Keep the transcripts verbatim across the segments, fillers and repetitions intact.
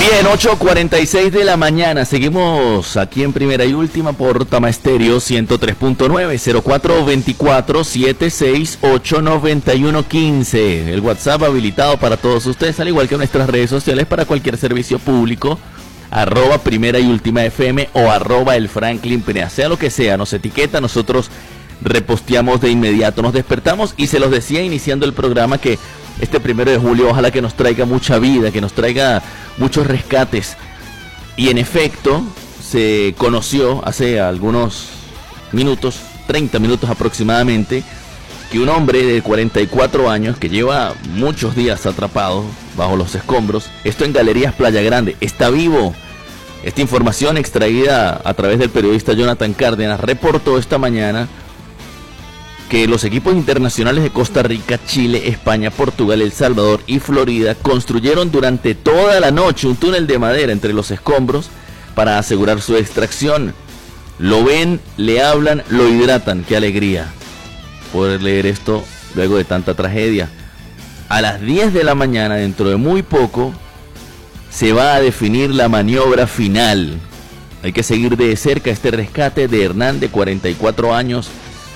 Bien, ocho cuarenta y seis de la mañana, seguimos aquí en Primera y Última por Tama Estéreo ciento tres punto nueve, cero cuatro dos cuatro, siete seis ocho, nueve uno uno cinco. El WhatsApp habilitado para todos ustedes, al igual que nuestras redes sociales para cualquier servicio público, arroba Primera y Última F M o arroba el Franklin Pineda, sea lo que sea, nos etiqueta, nosotros reposteamos de inmediato, nos despertamos y se los decía iniciando el programa que este primero de julio ojalá que nos traiga mucha vida, que nos traiga muchos rescates. Y en efecto, se conoció hace algunos minutos, treinta minutos aproximadamente, que un hombre de cuarenta y cuatro años que lleva muchos días atrapado bajo los escombros, esto en Galerías Playa Grande, está vivo. Esta información extraída a través del periodista Jonathan Cárdenas reportó esta mañana que los equipos internacionales de Costa Rica, Chile, España, Portugal, El Salvador y Florida construyeron durante toda la noche un túnel de madera entre los escombros para asegurar su extracción. Lo ven, le hablan, lo hidratan. ¡Qué alegría poder leer esto luego de tanta tragedia! A las diez de la mañana, dentro de muy poco, se va a definir la maniobra final. Hay que seguir de cerca este rescate de Hernán, de cuarenta y cuatro años,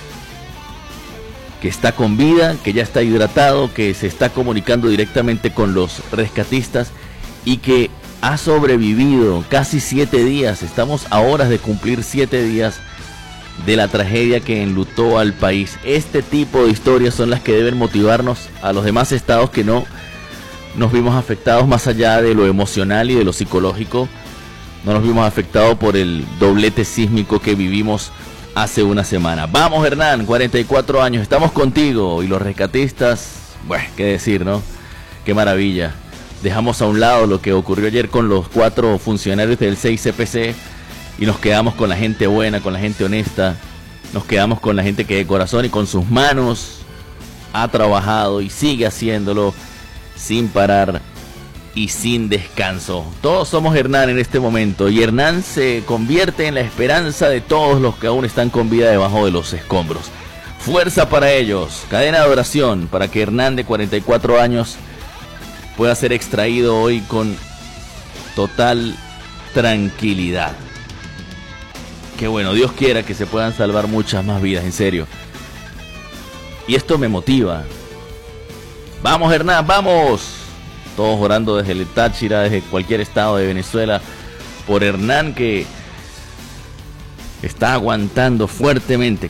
que está con vida, que ya está hidratado, que se está comunicando directamente con los rescatistas y que ha sobrevivido casi siete días. Estamos a horas de cumplir siete días de la tragedia que enlutó al país. Este tipo de historias son las que deben motivarnos a los demás estados que no nos vimos afectados más allá de lo emocional y de lo psicológico. No nos vimos afectados por el doblete sísmico que vivimos hace una semana. Vamos, Hernán, cuarenta y cuatro años, estamos contigo. Y los rescatistas, bueno, qué decir, ¿no? Qué maravilla. Dejamos a un lado lo que ocurrió ayer con los cuatro funcionarios del seis C P C y nos quedamos con la gente buena, con la gente honesta. Nos quedamos con la gente que de corazón y con sus manos ha trabajado y sigue haciéndolo sin parar y sin descanso. Todos somos Hernán en este momento y Hernán se convierte en la esperanza de todos los que aún están con vida debajo de los escombros. Fuerza para ellos, cadena de oración para que Hernán, de cuarenta y cuatro años, pueda ser extraído hoy con total tranquilidad. Qué bueno, Dios quiera que se puedan salvar muchas más vidas, en serio. Y esto me motiva. Vamos, Hernán, vamos. Todos orando desde el Táchira, desde cualquier estado de Venezuela, por Hernán, que está aguantando fuertemente